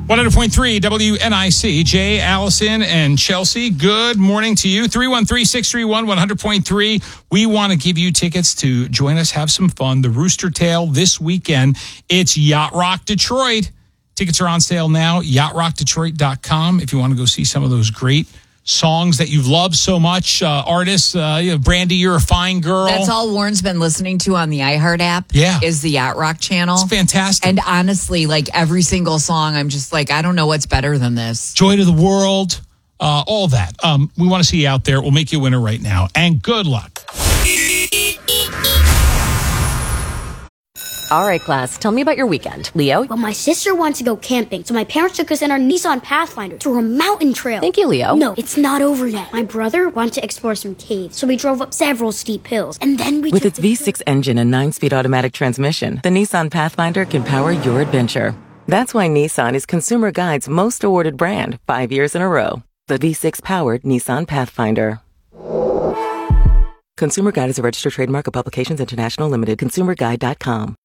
100.3 WNIC. Jay, Allison, and Chelsea, good morning to you. 313-631-100.3. We want to give you tickets to join us, have some fun. The Rooster Tail this weekend. It's Yacht Rock Detroit. Tickets are on sale now, yachtrockdetroit.com. If you want to go see some of those great songs that you've loved so much, artists, Brandy, You're a Fine Girl. That's all Warren's been listening to on the iHeart app. Yeah. Is the Yacht Rock channel. It's fantastic. And honestly, like every single song, I'm just like, I don't know what's better than this. Joy to the World, all that. We want to see you out there. We'll make you a winner right now. And good luck. All right, class, tell me about your weekend. Leo? Well, my sister wants to go camping, so my parents took us in our Nissan Pathfinder to a mountain trail. Thank you, Leo. No, it's not over yet. My brother wanted to explore some caves, so we drove up several steep hills, and then we With its V6 engine and 9-speed automatic transmission, the Nissan Pathfinder can power your adventure. That's why Nissan is Consumer Guide's most awarded brand 5 years in a row. The V6-powered Nissan Pathfinder. Consumer Guide is a registered trademark of Publications International Limited. ConsumerGuide.com.